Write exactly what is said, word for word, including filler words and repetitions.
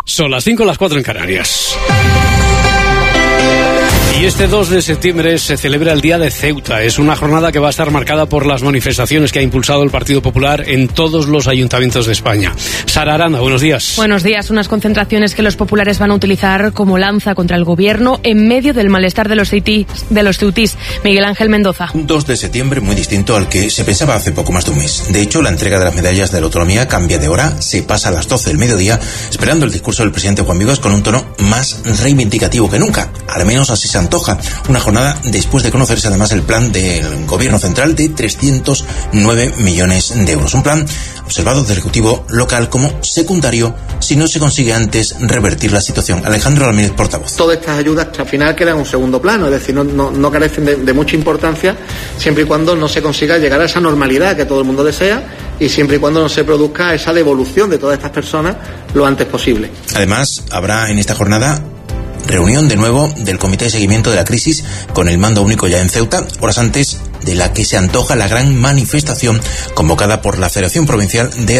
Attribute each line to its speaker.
Speaker 1: Son las cinco, las cuatro en Canarias. Y este dos de septiembre se celebra el Día de Ceuta. Es una jornada que va a estar marcada por las manifestaciones que ha impulsado el Partido Popular en todos los ayuntamientos de España. Sara Aranda, buenos días.
Speaker 2: Buenos días. Unas concentraciones que los populares van a utilizar como lanza contra el gobierno en medio del malestar de los ceutís. De los ceutís. Miguel Ángel Mendoza.
Speaker 3: Un dos de septiembre muy distinto al que se pensaba hace poco más de un mes. De hecho, la entrega de las medallas de la autonomía cambia de hora, se pasa a las doce del mediodía, esperando el discurso del presidente Juan Vivas con un tono más reivindicativo que nunca. Al menos así se antoja. Una jornada después de conocerse además el plan del gobierno central de trescientos nueve millones de euros. Un plan observado del Ejecutivo local como secundario si no se consigue antes revertir la situación. Alejandro Ramírez, portavoz.
Speaker 4: Todas estas ayudas al final quedan en un segundo plano, es decir, no, no, no carecen de, de mucha importancia siempre y cuando no se consiga llegar a esa normalidad que todo el mundo desea y siempre y cuando no se produzca esa devolución de todas estas personas lo antes posible.
Speaker 3: Además, habrá en esta jornada reunión de nuevo del Comité de Seguimiento de la Crisis con el mando único ya en Ceuta, horas antes de la que se antoja la gran manifestación convocada por la Federación Provincial de